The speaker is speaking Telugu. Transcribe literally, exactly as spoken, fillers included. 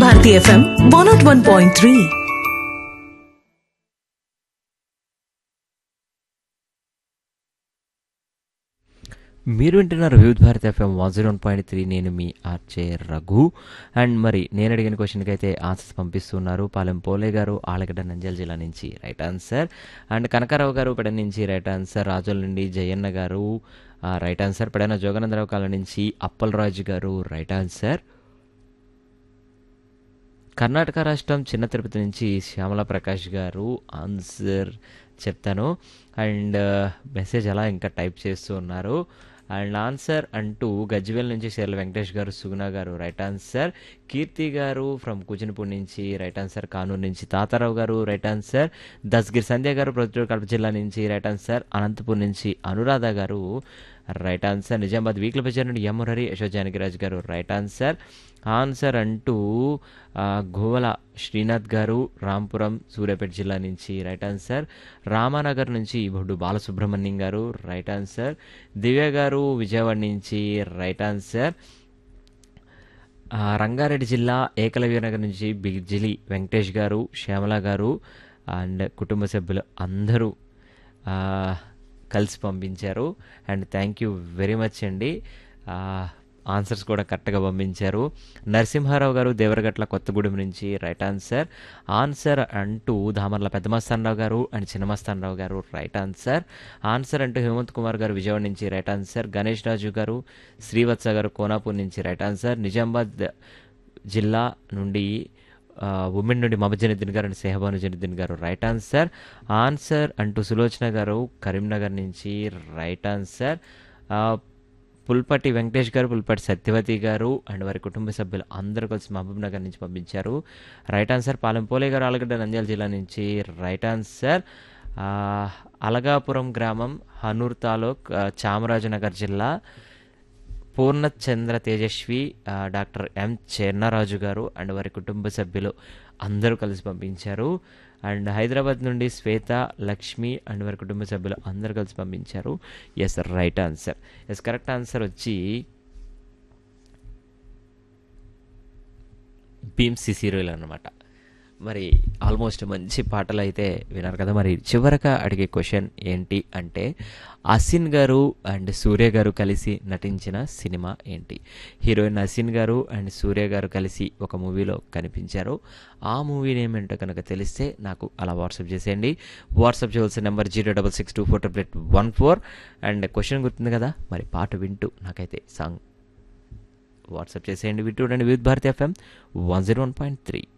Bharati FM one not one point three. మీరు వింటున్నారు వివిధ Bharati FM one zero one point three. నేను మీ ఆర్చే రఘు. అండ్ మరి నేను అడిగిన క్వశ్చన్కి అయితే ఆన్సర్స్ పంపిస్తున్నారు. పాలెం పోలే గారు ఆలగడ్డ నంద్యాల జిల్లా నుంచి రైట్ ఆన్సర్. అండ్ కనకారావు గారు పెడ నుంచి రైట్ ఆన్సర్. రాజుల నుండి జయన్న గారు రైట్ ఆన్సర్. పెడన జోగానందరావు కాలం నుంచి అప్పలరాజు గారు రైట్ ఆన్సర్. కర్ణాటక రాష్ట్రం చిన్న తిరుపతి నుంచి శ్యామల ప్రకాష్ గారు ఆన్సర్ చెప్తాను. అండ్ మెసేజ్ అలా ఇంకా టైప్ చేస్తూ ఉన్నారు. అండ్ ఆన్సర్ అంటూ గజ్వేల్ నుంచి శేర్ల వెంకటేష్ గారు సుగుణ గారు రైట్ ఆన్సర్. కీర్తి గారు ఫ్రమ్ కూచినపూడి నుంచి రైట్ ఆన్సర్. కానూరు నుంచి తాతారావు గారు రైట్ ఆన్సర్. దస్గిర్ సంధ్య గారు ప్రొద్దుటూరు కడప జిల్లా నుంచి రైట్ ఆన్సర్. అనంతపూర్ నుంచి అనురాధ గారు రైట్ ఆన్సర్. నిజామాబాద్ వీక్ల బజార్ నుండి ఎం మురహరి యశోద్ జానకిరాజ్ గారు రైట్ ఆన్సర్. ఆన్సర్ అంటూ గోవల శ్రీనాథ్ గారు రాంపురం సూర్యాపేట జిల్లా నుంచి రైట్ ఆన్సర్. రామానగర్ నుంచి బొడ్డు బాలసుబ్రహ్మణ్యం గారు రైట్ ఆన్సర్. దివ్య గారు విజయవాడ నుంచి రైట్ ఆన్సర్. రంగారెడ్డి జిల్లా ఏకలవ్యనగర్ నుంచి బిజిలి వెంకటేష్ గారు శ్యామల గారు అండ్ కుటుంబ సభ్యులు అందరూ కలిసి పంపించారు. And thank you very much అండి. ఆన్సర్స్ కూడా కరెక్ట్గా పంపించారు. నరసింహారావు గారు దేవరగట్ల కొత్తగూడెం నుంచి రైట్ ఆన్సర్. ఆన్సర్ అంటూ దామర్ల పెద్దమస్తానరావు గారు అండ్ చిన్నమస్తానరావు గారు రైట్ ఆన్సర్. ఆన్సర్ అంటూ హేమంత్ కుమార్ గారు విజయవాడ నుంచి రైట్ ఆన్సర్. గణేష్ రాజు గారు శ్రీవత్స గారు కోనాపూర్ నుంచి రైట్ ఆన్సర్. నిజామాబాద్ జిల్లా నుండి ఉమెన్ నుండి మహమ్మద్ జనుద్దీన్ గారు అండ్ సెహబాను జనుద్దీన్ గారు రైట్ ఆన్సర్. ఆన్సర్ అంటూ సులోచన గారు కరీంనగర్ నుంచి రైట్ ఆన్సర్. పుల్పట్టి వెంకటేష్ గారు పుల్పట్టి సత్యవతి గారు అండ్ వారి కుటుంబ సభ్యులు అందరూ కలిసి మహబూబ్ నగర్ నుంచి పంపించారు రైట్ ఆన్సర్. పాలెం పోలే గారు ఆలగడ్డ నంద్యాల జిల్లా నుంచి రైట్ ఆన్సర్. అలగాపురం గ్రామం హనూర్ తాలూక్ చామరాజనగర్ జిల్లా పూర్ణచంద్ర తేజస్వి డాక్టర్ ఎం చెన్నరాజు గారు అండ్ వారి కుటుంబ సభ్యులు అందరూ కలిసి పంపించారు. అండ్ హైదరాబాద్ నుండి శ్వేత లక్ష్మి అండ్ వారి కుటుంబ సభ్యులు అందరూ కలిసి పంపించారు. Yes right answer. Yes correct answer వచ్చి భీమ్ సిసిరోల్ అన్నమాట. మరి ఆల్మోస్ట్ మంచి పాటలు అయితే విన్నారు కదా. మరి చివరగా అడిగే క్వశ్చన్ ఏంటి అంటే అసిన్ గారు అండ్ సూర్య గారు కలిసి నటించిన సినిమా ఏంటి? హీరోయిన్ అసిన్ గారు అండ్ సూర్య గారు కలిసి ఒక మూవీలో కనిపించారు. ఆ మూవీ నేమ్ ఏంటో కనుక తెలిస్తే నాకు అలా వాట్సాప్ చేసేయండి. వాట్సాప్ చేయాల్సిన number zero double six two four triple eight one four. And question గుర్తుంది కదా, మరి పాట వింటూ నాకైతే సాంగ్ వాట్సాప్ చేసేయండి. వింటూ వివిధ Bharati FM one zero one point three.